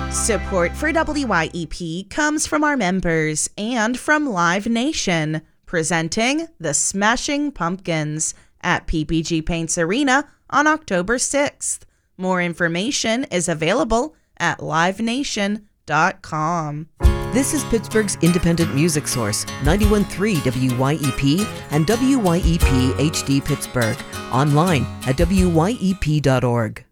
Support for WYEP comes from our members and from Live Nation, presenting the Smashing Pumpkins at PPG Paints Arena on October 6th. More information is available at livenation.com. This is Pittsburgh's independent music source, 91.3 WYEP and WYEP HD Pittsburgh. Online at wyep.org.